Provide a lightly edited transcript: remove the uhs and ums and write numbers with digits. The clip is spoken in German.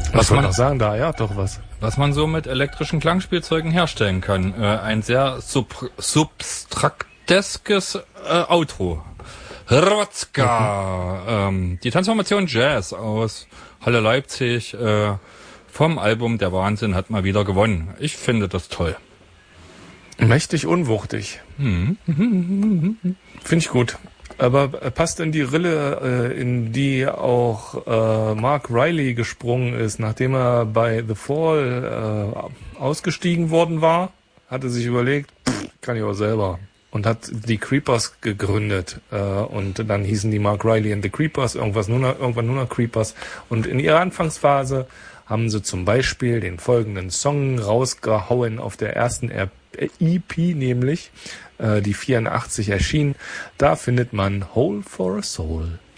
Was man noch sagen, da ja doch was. Was man so mit elektrischen Klangspielzeugen herstellen kann. Ein sehr substrakteskes Outro. Rotzka. Die Transformation Jazz aus Halle Leipzig vom Album Der Wahnsinn hat mal wieder gewonnen. Ich finde das toll. Mächtig unwuchtig. Finde ich gut. Aber passt in die Rille, in die auch Mark Riley gesprungen ist, nachdem er bei The Fall ausgestiegen worden war, hatte sich überlegt, kann ich auch selber. Und hat die Creepers gegründet. Und dann hießen die Mark Riley and the Creepers, irgendwann nur noch Creepers. Und in ihrer Anfangsphase haben sie zum Beispiel den folgenden Song rausgehauen auf der ersten EP, nämlich die 84 erschien. Da findet man Hole for a Soul.